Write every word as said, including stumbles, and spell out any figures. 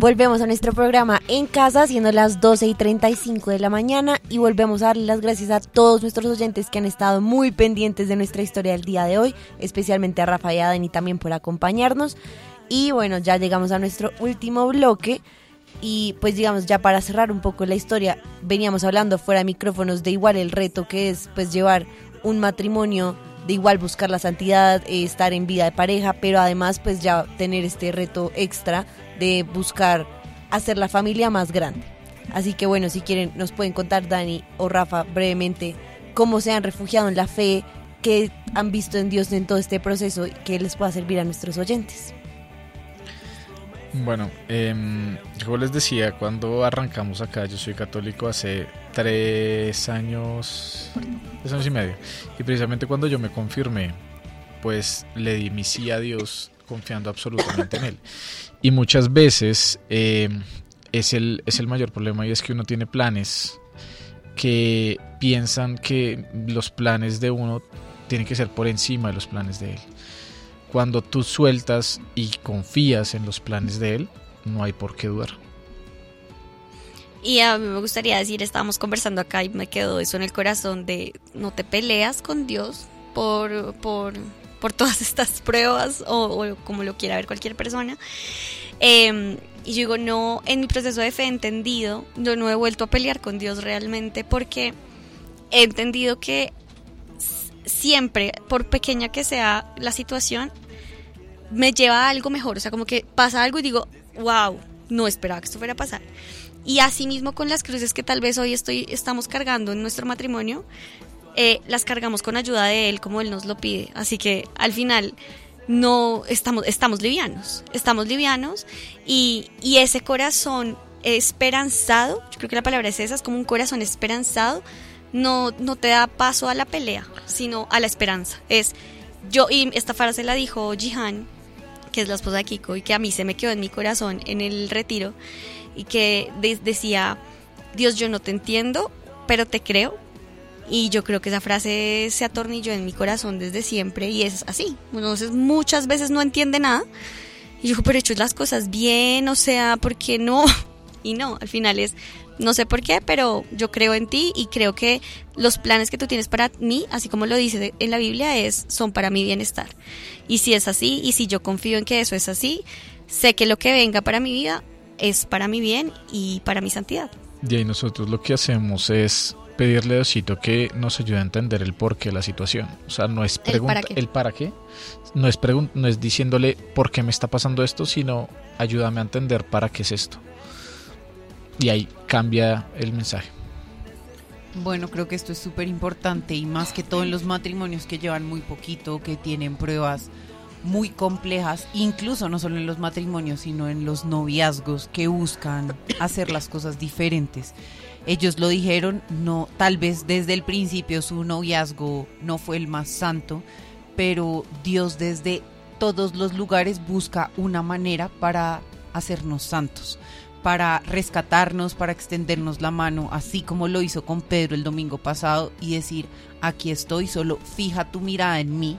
volvemos a nuestro programa En Casa, siendo las doce y treinta y cinco de la mañana, y volvemos a darle las gracias a todos nuestros oyentes que han estado muy pendientes de nuestra historia del día de hoy, especialmente a Rafa y a Dani también por acompañarnos. Y bueno, ya llegamos a nuestro último bloque y pues digamos ya para cerrar un poco la historia, veníamos hablando fuera de micrófonos de igual el reto que es pues llevar un matrimonio, de igual buscar la santidad, eh, estar en vida de pareja, pero además pues ya tener este reto extra de buscar hacer la familia más grande. Así que bueno, si quieren nos pueden contar Dani o Rafa brevemente cómo se han refugiado en la fe, qué han visto en Dios en todo este proceso y qué les pueda servir a nuestros oyentes. Bueno, eh, como les decía, cuando arrancamos acá, yo soy católico hace tres años, tres años y medio, y precisamente cuando yo me confirmé, pues le di mi sí a Dios confiando absolutamente en Él. Y muchas veces eh, es, el, es el mayor problema, y es que uno tiene planes que piensan que los planes de uno tienen que ser por encima de los planes de Él. Cuando tú sueltas y confías en los planes de Él, no hay por qué dudar. Y a mí me gustaría decir, estábamos conversando acá y me quedó eso en el corazón de no te peleas con Dios por, por, por todas estas pruebas o, o como lo quiera ver cualquier persona. Eh, y yo digo, no, en mi proceso de fe he entendido, yo no he vuelto a pelear con Dios realmente porque he entendido que siempre, por pequeña que sea la situación, me lleva a algo mejor. O sea, como que pasa algo y digo, wow, no esperaba que esto fuera a pasar. Y así mismo con las cruces que tal vez hoy estoy, estamos cargando en nuestro matrimonio, eh, las cargamos con ayuda de Él, como Él nos lo pide. Así que al final no estamos, estamos livianos, estamos livianos y, y ese corazón esperanzado, yo creo que la palabra es esa, es como un corazón esperanzado. No, no te da paso a la pelea, sino a la esperanza. Es yo, y esta frase la dijo Jihan, que es la esposa de Kiko, y que a mí se me quedó en mi corazón en el retiro, y que de, decía, Dios, yo no te entiendo, pero te creo. Y yo creo que esa frase se atornilló en mi corazón desde siempre, y es así. Entonces muchas veces no entiende nada, y yo digo, pero he hecho las cosas bien, o sea, ¿por qué no? Y no, al final es, no sé por qué, pero yo creo en ti y creo que los planes que tú tienes para mí, así como lo dice en la Biblia, es, son para mi bienestar. Y si es así, y si yo confío en que eso es así, sé que lo que venga para mi vida es para mi bien y para mi santidad. Y ahí nosotros lo que hacemos es pedirle a Diosito que nos ayude a entender el porqué de la situación. O sea, no es pregunta, ¿El para qué? el para qué, no es, pregun- no es diciéndole por qué me está pasando esto, sino ayúdame a entender para qué es esto. Y ahí cambia el mensaje. Bueno, creo que esto es súper importante y más que todo en los matrimonios que llevan muy poquito, que tienen pruebas muy complejas, incluso no solo en los matrimonios, sino en los noviazgos que buscan hacer las cosas diferentes. Ellos lo dijeron, no, tal vez desde el principio su noviazgo no fue el más santo, pero Dios desde todos los lugares busca una manera para hacernos santos, para rescatarnos, para extendernos la mano, así como lo hizo con Pedro el domingo pasado y decir, aquí estoy, solo fija tu mirada en mí